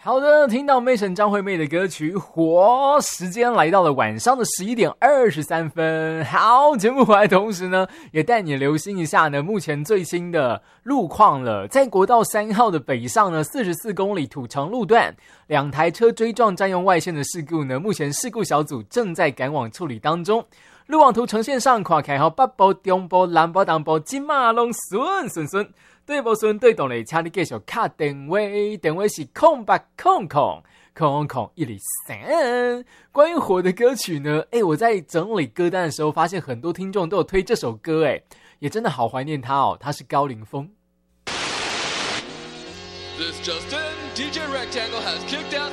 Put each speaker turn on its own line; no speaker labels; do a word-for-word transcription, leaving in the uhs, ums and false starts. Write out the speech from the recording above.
好的，听到妹神张惠妹的歌曲《火》，时间来到了晚上的十一点二十三分。好，节目回来同时呢，也带你留心一下呢，目前最新的路况了。在国道三号的北上呢，四十四公里土城路段，两台车追撞占用外线的事故呢，目前事故小组正在赶往处理当中。路网图呈现上，看起来好北部、中部、南部、东部，今嘛拢顺顺顺。对无顺对动嘞，请你继续卡电话，电话是空八空空空空一零三。关于火的歌曲呢，诶，我在整理歌单的时候，发现很多听众都有推这首歌，诶，也真的好怀念他哦。他是高凌风。
This Justin, D J Rectangle has kicked out